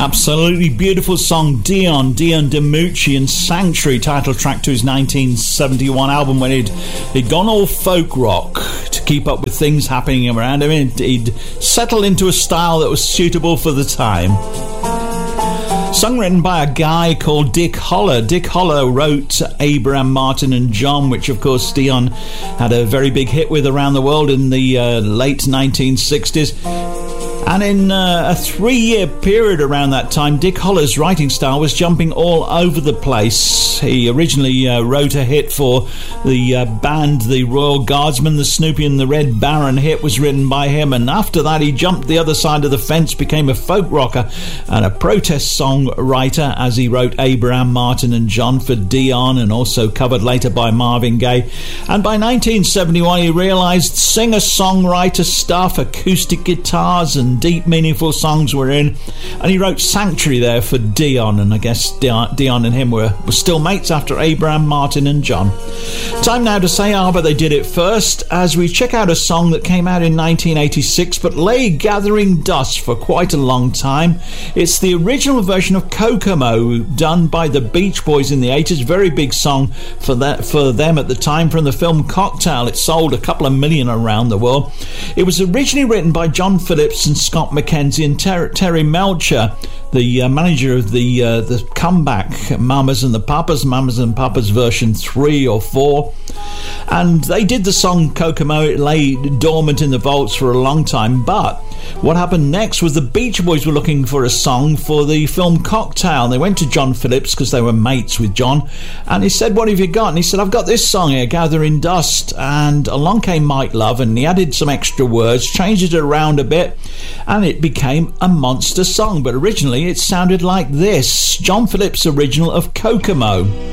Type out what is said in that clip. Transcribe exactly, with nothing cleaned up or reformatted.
Absolutely beautiful song, Dion, Dion DiMucci, and Sanctuary, title track to his nineteen seventy-one album, when he'd, he'd gone all folk rock to keep up with things happening around him. He'd, he'd settled into a style that was suitable for the time. Song written by a guy called Dick Holler. Dick Holler wrote Abraham, Martin and John, which of course Dion had a very big hit with around the world in the uh, late nineteen sixties. And in uh, a three-year period around that time, Dick Holler's writing style was jumping all over the place. He originally uh, wrote a hit for the uh, band The Royal Guardsmen. The Snoopy and the Red Baron hit was written by him, and after that he jumped the other side of the fence, became a folk rocker and a protest song writer, as he wrote Abraham, Martin and John for Dion, and also covered later by Marvin Gaye. And by nineteen seventy-one he realised singer-songwriter stuff, acoustic guitars and deep meaningful songs were in, and he wrote Sanctuary there for Dion, and I guess Dion, Dion and him were, were still mates after Abraham, Martin and John. Time now to say ah, but they did it first, as we check out a song that came out in nineteen eighty-six but lay gathering dust for quite a long time. It's the original version of Kokomo, done by the Beach Boys in the eighties. Very big song for that for them at the time, from the film Cocktail. It sold a couple of million around the world. It was originally written by John Phillips and Scott McKenzie and Ter- Terry Melcher, the uh, manager of the uh, the comeback Mamas and the Papas, Mamas and Papas version three or four. And they did the song Kokomo. It lay dormant in the vaults for a long time, but what happened next was the Beach Boys were looking for a song for the film Cocktail. They went to John Phillips, because they were mates with John, and he said, "What have you got?" And he said, "I've got this song here, Gathering Dust." And along came Mike Love, and he added some extra words, changed it around a bit, and it became a monster song. But originally it sounded like this: John Phillips' original of Kokomo.